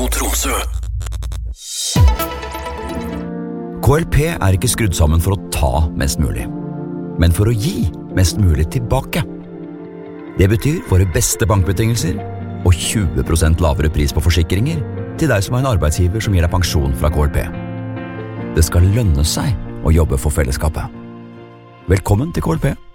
Tromsø. KLP er ikke skrudd sammen for å ta mest mulig, men for å gi mest mulig tilbake. Det betyr våre beste bankbetingelser og 20% lavere pris på forsikringer til deg som har en arbeidsgiver som gir deg pensjon fra KLP. Det skal lønne seg å jobbe for fellesskapet. Velkommen til KLP.